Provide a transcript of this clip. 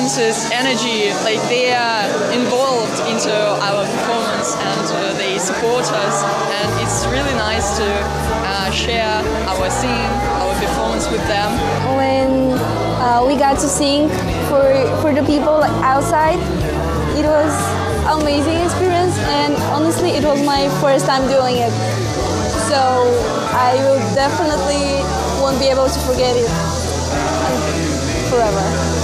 audience's energy, like they are involved into our performance and they support us, and it's really nice to share our singing, our performance with them. When we got to sing for the people outside, it was an amazing experience, and honestly it was my first time doing it. So I will definitely won't be able to forget it forever.